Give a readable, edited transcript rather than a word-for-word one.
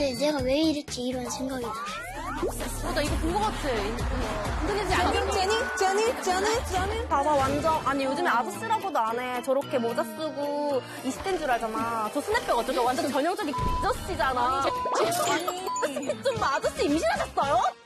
때 내가 왜 이랬지 이런 생각이 나. 나 이거 본 것 같아. 근데 안경 제니? 봐봐, 완전. 아니, 요즘에 아저씨라고도 안 해. 저렇게 모자 쓰고 20대인 줄 알잖아. 저 스냅백 어쩌죠? 완전 전형적인 아저씨잖아. 아니, 좀 아저씨 임신하셨어요?